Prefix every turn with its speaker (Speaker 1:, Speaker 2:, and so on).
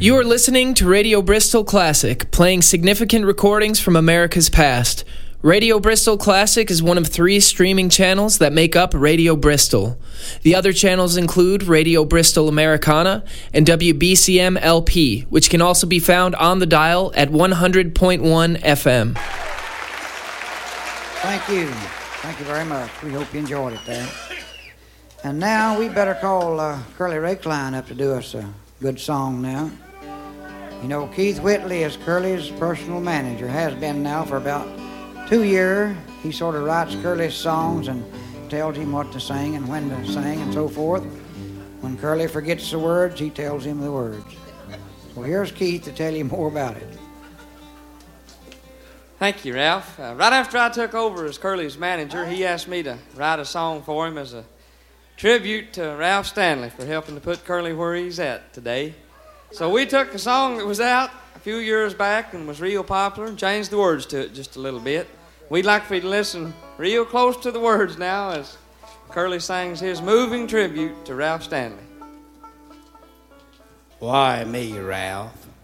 Speaker 1: You are listening to Radio Bristol Classic, playing significant recordings from America's past. Radio Bristol Classic is one of 3 streaming channels that make up Radio Bristol. The other channels include Radio Bristol Americana and WBCM LP, which can also be found on the dial at 100.1 FM.
Speaker 2: Thank you. Thank you very much. We hope you enjoyed it there. And now we better call Curly Rakeline up to do us a good song now. You know, Keith Whitley is Curly's personal manager, has been now for about 2 years. He sort of writes Curly's songs and tells him what to sing and when to sing and so forth. When Curly forgets the words, he tells him the words. So here's Keith to tell you more about it.
Speaker 3: Thank you, Ralph. Right after I took over as Curly's manager, he asked me to write a song for him as a tribute to Ralph Stanley for helping to put Curly where he's at today. So we took a song that was out a few years back and was real popular and changed the words to it just a little bit. We'd like for you to listen real close to the words now as Curly sings his moving tribute to Ralph Stanley.
Speaker 4: Why me, Ralph?